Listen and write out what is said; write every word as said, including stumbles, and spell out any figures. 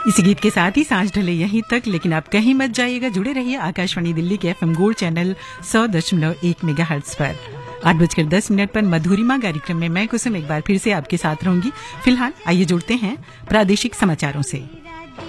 इसी गीत के साथ ही सांझ ढले यहीं तक, लेकिन आप कहीं मत जाइएगा, जुड़े रहिए आकाशवाणी दिल्ली के एफएम गोल्ड चैनल सौ दशमलव एक मेगाहर्ट्ज पर। आठ बजकर दस मिनट पर मधुरिमा कार्यक्रम में मैं कुसुम एक बार फिर से आपके साथ रहूंगी। फिलहाल आइए जुड़ते हैं प्रादेशिक समाचारों से।